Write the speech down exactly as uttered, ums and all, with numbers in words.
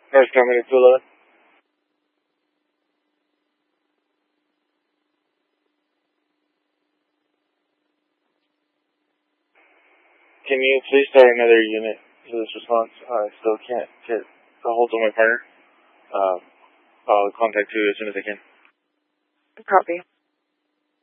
First coming to two eleven. Can you please start another unit for this response? I still can't get a hold of my partner. Uh, I'll contact you as soon as I can. Copy.